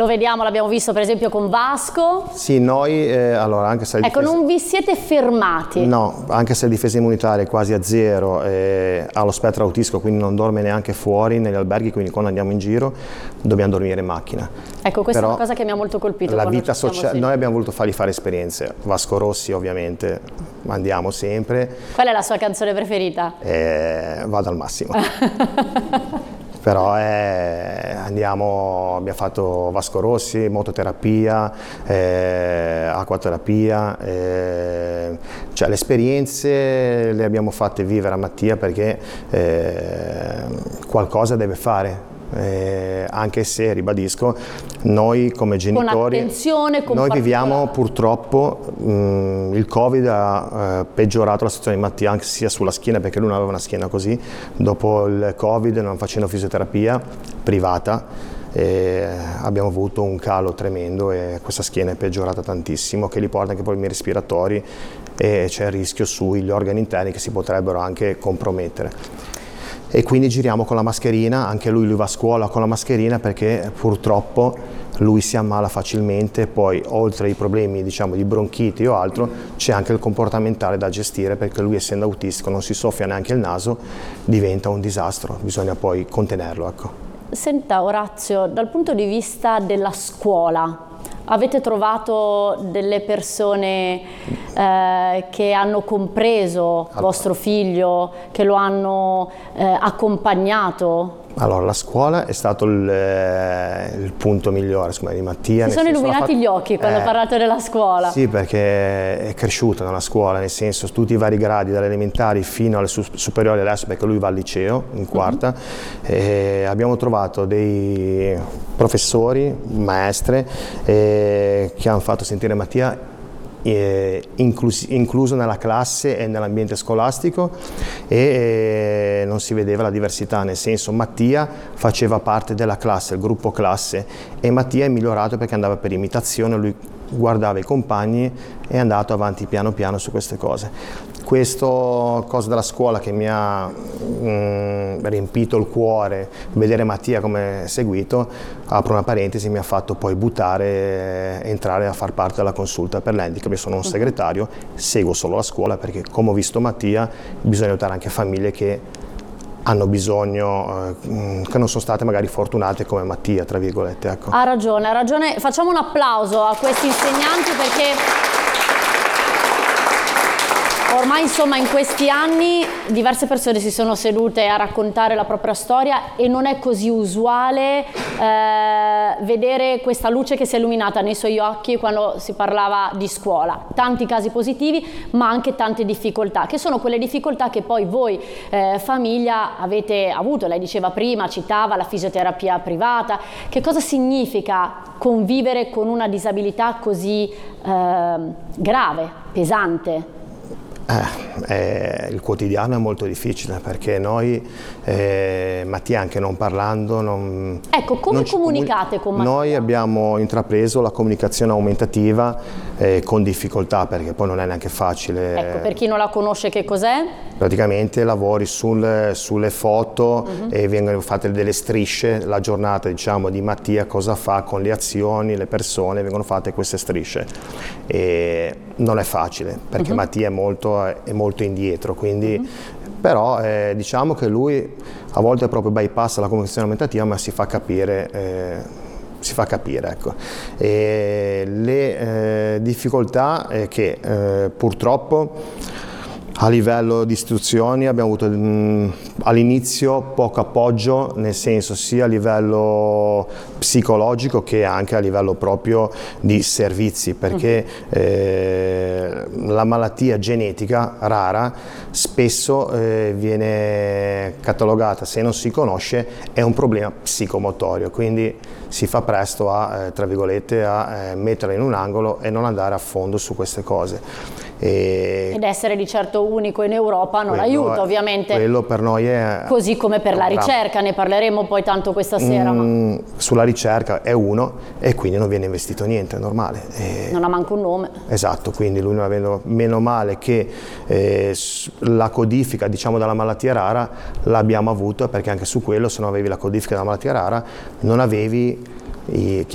lo vediamo, l'abbiamo visto per esempio con Vasco. Sì, noi, allora, anche se... Ecco, non vi siete fermati? No, anche se la difesa immunitaria è quasi a zero, ha lo spettro autistico, quindi non dorme neanche fuori negli alberghi, quindi quando andiamo in giro dobbiamo dormire in macchina. Ecco, questa è una cosa che mi ha molto colpito. La vita sociale, noi abbiamo voluto fargli fare esperienze. Vasco Rossi ovviamente, andiamo sempre. Qual è la sua canzone preferita? Vado al massimo. Però abbiamo fatto Vasco Rossi, mototerapia, acquaterapia, cioè le esperienze le abbiamo fatte vivere a Mattia perché qualcosa deve fare. Anche se, ribadisco, noi come genitori, con attenzione, con noi viviamo purtroppo, il Covid ha peggiorato la situazione di Mattia anche sia sulla schiena, perché lui non aveva una schiena così, dopo il Covid non facendo fisioterapia privata abbiamo avuto un calo tremendo e questa schiena è peggiorata tantissimo, che gli porta anche problemi respiratori e c'è il rischio sugli organi interni che si potrebbero anche compromettere. E quindi giriamo con la mascherina, anche lui va a scuola con la mascherina perché purtroppo lui si ammala facilmente, poi oltre ai problemi diciamo di bronchiti o altro c'è anche il comportamentale da gestire perché lui essendo autistico non si soffia neanche il naso, diventa un disastro, bisogna poi contenerlo. Ecco. Senta Orazio, dal punto di vista della scuola, avete trovato delle persone che hanno compreso vostro figlio, che lo hanno accompagnato? Allora, la scuola è stato il punto migliore di Mattia. Si sono illuminati gli occhi quando ho parlato della scuola. Sì, perché è cresciuta nella scuola, nel senso tutti i vari gradi, dalle elementari fino alle superiori adesso, perché lui va al liceo in quarta. Abbiamo trovato dei professori, maestre, che hanno fatto sentire Mattia incluso nella classe e nell'ambiente scolastico e non si vedeva la diversità, nel senso Mattia faceva parte della classe, il gruppo classe, e Mattia è migliorato perché andava per imitazione, lui guardava i compagni e è andato avanti piano piano su queste cose. Questo cosa della scuola che mi ha riempito il cuore, vedere Mattia come è seguito, apro una parentesi, mi ha fatto poi entrare a far parte della consulta per l'handicap. Io sono un segretario, seguo solo la scuola perché come ho visto Mattia bisogna aiutare anche famiglie che hanno bisogno, che non sono state magari fortunate come Mattia, tra virgolette. Ecco. Ha ragione, facciamo un applauso a questi insegnanti perché ormai insomma in questi anni diverse persone si sono sedute a raccontare la propria storia e non è così usuale vedere questa luce che si è illuminata nei suoi occhi quando si parlava di scuola. Tanti casi positivi ma anche tante difficoltà, che sono quelle difficoltà che poi voi famiglia avete avuto. Lei diceva prima, citava la fisioterapia privata. Che cosa significa convivere con una disabilità così grave, pesante? Il quotidiano è molto difficile perché noi, Mattia anche non parlando, ecco, come comunicate con Mattia? Noi abbiamo intrapreso la comunicazione aumentativa con difficoltà perché poi non è neanche facile. Ecco, per chi non la conosce che cos'è? Praticamente lavori sulle foto e vengono fatte delle strisce, la giornata diciamo di Mattia cosa fa con le azioni, le persone, vengono fatte queste strisce e non è facile perché Mattia è molto indietro, quindi però diciamo che lui a volte proprio bypassa la comunicazione aumentativa ma si fa capire. Ecco. E le difficoltà è che purtroppo a livello di istruzioni abbiamo avuto all'inizio poco appoggio, nel senso sia a livello psicologico che anche a livello proprio di servizi, perché la malattia genetica rara spesso viene catalogata, se non si conosce, è un problema psicomotorio, quindi si fa presto a, tra virgolette, a metterla in un angolo e non andare a fondo su queste cose. Ed essere di certo unico in Europa non aiuta ovviamente. Quello per noi è... Così come per la ricerca, ne parleremo poi tanto questa sera. Ma... Sulla ricerca è uno e quindi non viene investito niente, è normale. Non ha manco un nome. Esatto, quindi lui non avendo, meno male che la codifica diciamo della malattia rara l'abbiamo avuta, perché anche su quello se non avevi la codifica della malattia rara non avevi